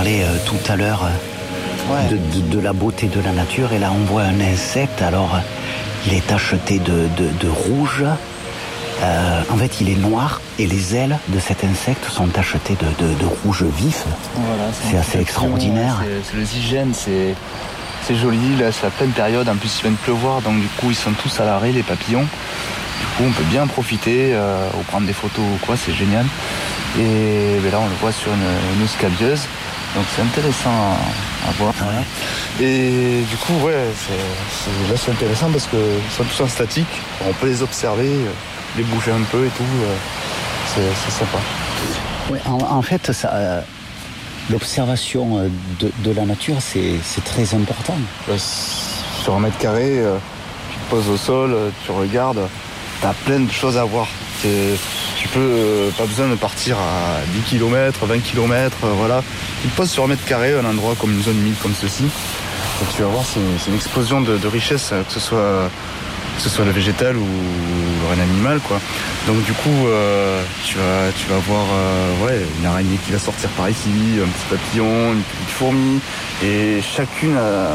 parlais tout à l'heure de la beauté de la nature. Et là, on voit un insecte. Alors, il est tacheté de rouge. En fait, il est noir et les ailes de cet insecte sont tachetées de rouge vif. Voilà, c'est assez extraordinaire. C'est le zygène, c'est joli. Là, c'est la pleine période. En plus, il vient de pleuvoir, donc du coup, ils sont tous à l'arrêt, les papillons. Du coup, on peut bien profiter, ou prendre des photos ou quoi, c'est génial. Et là, on le voit sur une scabieuse. Donc c'est intéressant à voir. Ouais. Et du coup, là c'est intéressant parce qu'ils sont tous en statique. On peut les observer, les bouger un peu et tout. C'est sympa. Ouais, en fait, l'observation de la nature, c'est très important. Sur 1 mètre carré, tu te poses au sol, tu regardes, tu as plein de choses à voir. Tu peux, pas besoin de partir à 10 km, 20 km, voilà. Tu te poses sur 1 mètre carré, un endroit comme une zone humide comme ceci. Et tu vas voir, c'est une explosion de richesse, que ce soit le végétal ou un animal, quoi. Donc du coup, tu vas voir une araignée qui va sortir par ici, un petit papillon, une petite fourmi, et chacune a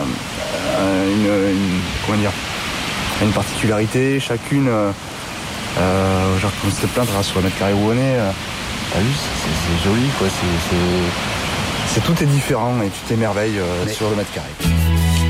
une particularité, chacune. Genre comme se plaindre sur le mètre carré où on est, t'as vu, c'est joli quoi, tout est différent et tu t'émerveilles sur le mètre carré.